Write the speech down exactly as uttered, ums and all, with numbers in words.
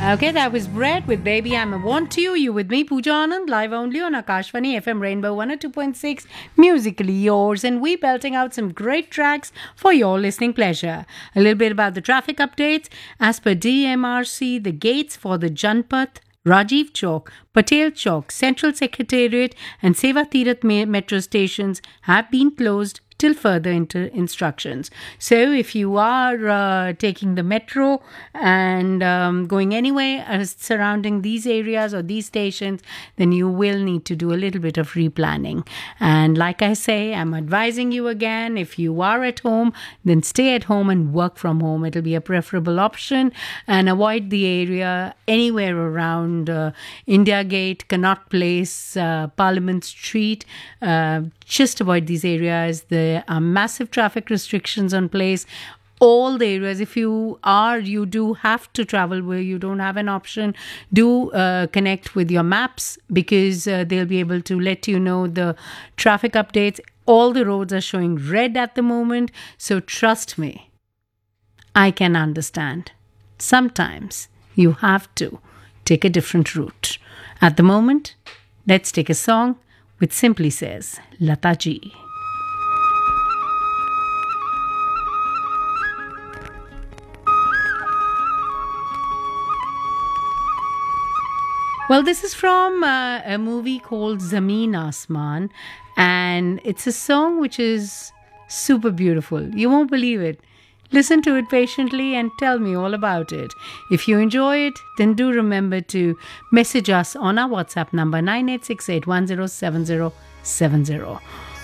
Okay, that was Brett with Baby I'm a Want You. You with me, Pooja Anand, live only on Akashvani F M Rainbow one oh two point six, musically yours, and we belting out some great tracks for your listening pleasure. A little bit about the traffic updates. As per D M R C, the gates for the Janpath, Rajiv Chowk, Patel Chowk, Central Secretariat and Seva Tirath metro stations have been closed till further inter- instructions. So if you are uh, taking the metro and um, going anywhere uh, surrounding these areas or these stations, then you will need to do a little bit of replanning. And like I say, I'm advising you again, if you are at home, then stay at home and work from home. It'll be a preferable option, and avoid the area anywhere around uh, India Gate, Connaught Place, uh, Parliament Street. Uh, just avoid these areas. There are massive traffic restrictions on place. All the areas, if you are, you do have to travel where you don't have an option, do uh, connect with your maps, because uh, they'll be able to let you know the traffic updates. All the roads are showing red at the moment, so trust me, I can understand. Sometimes you have to take a different route. At the moment, let's take a song with Simply Says, Lata Ji. Well, this is from uh, a movie called Zameen Asmaan, and it's a song which is super beautiful. You won't believe it. Listen to it patiently and tell me all about it. If you enjoy it, then do remember to message us on our WhatsApp number nine eight six eight one zero seven zero seven zero.